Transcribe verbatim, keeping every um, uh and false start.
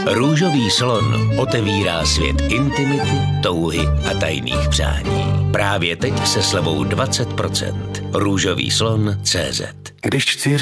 Růžový slon otevírá svět intimity, touhy a tajných přání. Právě teď se slevou dvacet procent. růžový slon tečka cé zet. Když chci